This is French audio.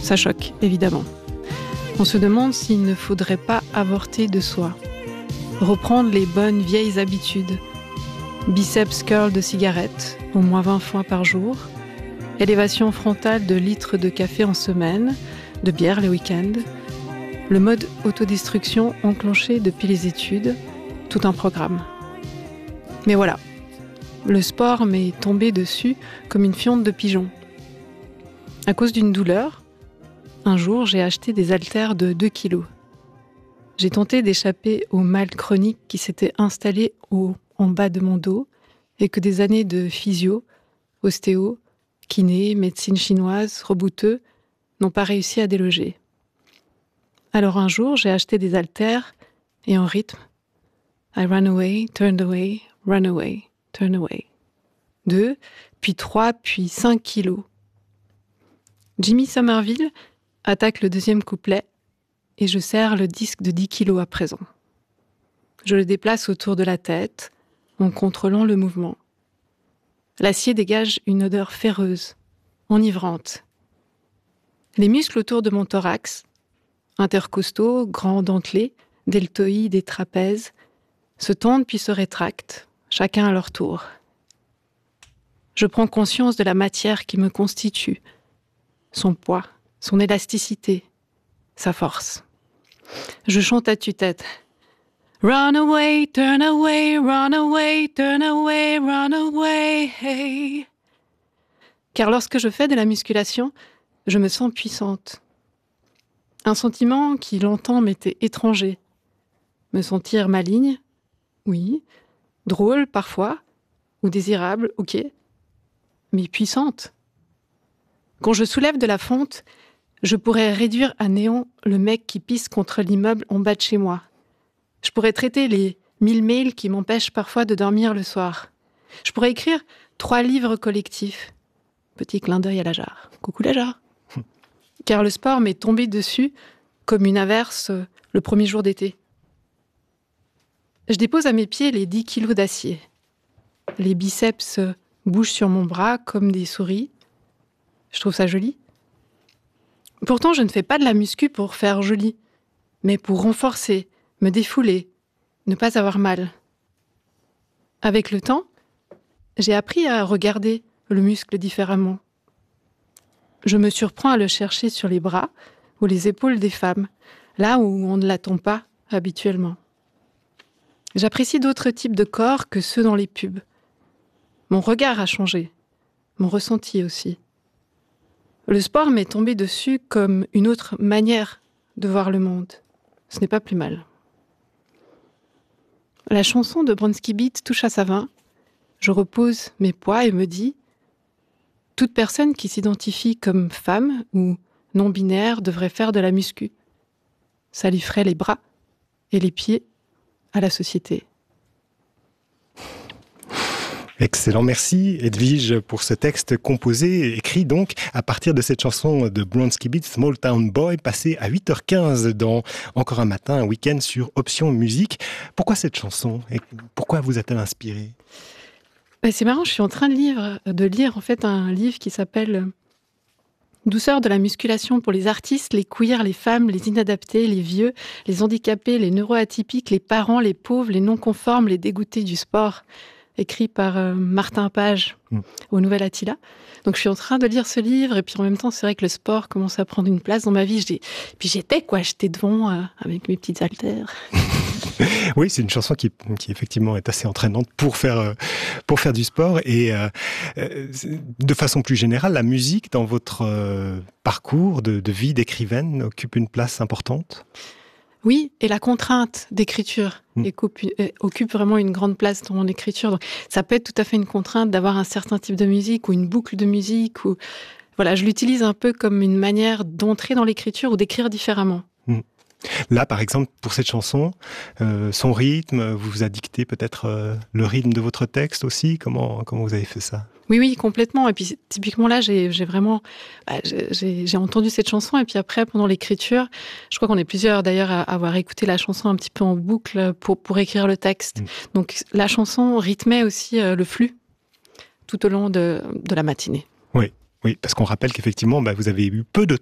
Ça choque, évidemment. On se demande s'il ne faudrait pas avorter de soi. Reprendre les bonnes vieilles habitudes. Biceps curl de cigarette, au moins 20 fois par jour. Élévation frontale de litres de café en semaine, de bière les week-ends. Le mode autodestruction enclenché depuis les études. Tout un programme. Mais voilà, le sport m'est tombé dessus comme une fiente de pigeon. À cause d'une douleur, un jour j'ai acheté des haltères de 2 kilos. J'ai tenté d'échapper au mal chronique qui s'était installé en bas de mon dos et que des années de physio, ostéo, kiné, médecine chinoise, rebouteux n'ont pas réussi à déloger. Alors un jour, j'ai acheté des haltères et en rythme, I ran away, turned away, run away, turn away. 2, puis 3, puis 5 kilos. Jimmy Somerville attaque le deuxième couplet et je serre le disque de 10 kilos à présent. Je le déplace autour de la tête en contrôlant le mouvement. L'acier dégage une odeur féreuse, enivrante. Les muscles autour de mon thorax, intercostaux, grands dentelés, deltoïdes et trapèzes, se tendent puis se rétractent, chacun à leur tour. Je prends conscience de la matière qui me constitue, son poids, son élasticité, sa force. Je chante à tue-tête. Run away, turn away, run away, turn away, run away. Hey. Car lorsque je fais de la musculation, je me sens puissante. Un sentiment qui longtemps m'était étranger. Me sentir maligne, oui. Drôle parfois, ou désirable, ok. Mais puissante. Quand je soulève de la fonte, je pourrais réduire à néant le mec qui pisse contre l'immeuble en bas de chez moi. Je pourrais traiter les 1000 mails qui m'empêchent parfois de dormir le soir. Je pourrais écrire 3 livres collectifs. Petit clin d'œil à Lajar. Coucou Lajar. Car le sport m'est tombé dessus comme une averse le premier jour d'été. Je dépose à mes pieds les 10 kilos d'acier. Les biceps bougent sur mon bras comme des souris. Je trouve ça joli. Pourtant, je ne fais pas de la muscu pour faire joli, mais pour renforcer, me défouler, ne pas avoir mal. Avec le temps, j'ai appris à regarder le muscle différemment. Je me surprends à le chercher sur les bras ou les épaules des femmes, là où on ne l'attend pas habituellement. J'apprécie d'autres types de corps que ceux dans les pubs. Mon regard a changé, mon ressenti aussi. Le sport m'est tombé dessus comme une autre manière de voir le monde. Ce n'est pas plus mal. La chanson de Bronski Beat touche à sa fin. Je repose mes poids et me dis « Toute personne qui s'identifie comme femme ou non-binaire devrait faire de la muscu. Ça lui ferait les bras et les pieds à la société. » Excellent, merci Edwige pour ce texte composé, écrit donc à partir de cette chanson de Bronski Beat, Small Town Boy, passée à 8h15 dans Encore un matin, un week-end sur Option Musique. Pourquoi cette chanson et pourquoi vous a-t-elle inspiré ? C'est marrant, je suis en train de lire en fait un livre qui s'appelle Douceur de la musculation pour les artistes, les queers, les femmes, les inadaptés, les vieux, les handicapés, les neuroatypiques, les parents, les pauvres, les non-conformes, les dégoûtés du sport. Écrit par Martin Page au Nouvel Attila. Donc je suis en train de lire ce livre et puis en même temps c'est vrai que le sport commence à prendre une place dans ma vie. Puis j'étais devant avec mes petites haltères. Oui, c'est une chanson qui effectivement est assez entraînante pour faire du sport et de façon plus générale, la musique dans votre parcours de vie d'écrivaine occupe une place importante. Oui, et la contrainte d'écriture occupe vraiment une grande place dans mon écriture. Donc, ça peut être tout à fait une contrainte d'avoir un certain type de musique ou une boucle de musique. Ou voilà, je l'utilise un peu comme une manière d'entrer dans l'écriture ou d'écrire différemment. Là, par exemple, pour cette chanson, son rythme, vous a dicté peut-être le rythme de votre texte aussi. Comment vous avez fait ça ? Oui, complètement. Et puis, typiquement là, j'ai vraiment... j'ai entendu cette chanson et puis après, pendant l'écriture, je crois qu'on est plusieurs d'ailleurs à avoir écouté la chanson un petit peu en boucle pour écrire le texte. Donc, la chanson rythmait aussi le flux tout au long de la matinée. Oui, parce qu'on rappelle qu'effectivement, vous avez eu peu de